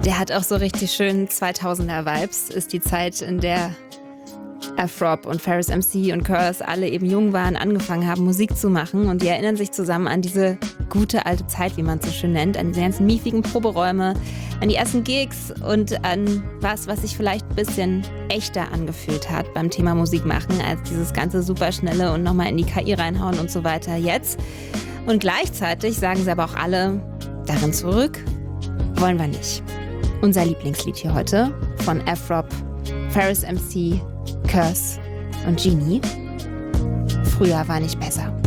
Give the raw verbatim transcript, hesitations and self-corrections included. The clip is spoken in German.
Der hat auch so richtig schön zweitausender-Vibes. Ist die Zeit, in der Afrop und Ferris M C und Curse alle eben jung waren, angefangen haben, Musik zu machen. Und die erinnern sich zusammen an diese gute alte Zeit, wie man es so schön nennt, an diese ganzen miefigen Proberäume, an die ersten Gigs und an was, was sich vielleicht ein bisschen echter angefühlt hat beim Thema Musik machen, als dieses ganze Superschnelle und nochmal in die K I reinhauen und so weiter jetzt. Und gleichzeitig sagen sie aber auch alle, darin zurück wollen wir nicht. Unser Lieblingslied hier heute von Afrop, Ferris M C, Curse und Genie. Früher war nicht besser.